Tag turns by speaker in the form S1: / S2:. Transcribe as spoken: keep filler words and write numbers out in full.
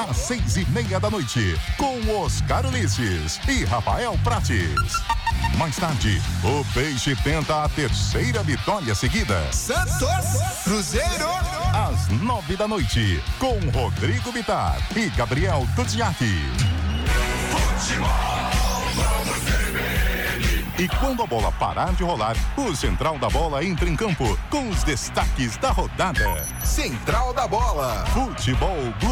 S1: às seis e meia da noite, com Oscar Ulisses e Rafael Prates. Mais tarde, o Peixe tenta a terceira vitória seguida.
S2: Santos, Cruzeiro,
S1: às nove da noite, com Rodrigo Bittar e Gabriel Tuziaki. E quando a bola parar de rolar, o Central da Bola entra em campo com os destaques da rodada.
S2: Central da Bola,
S1: Futebol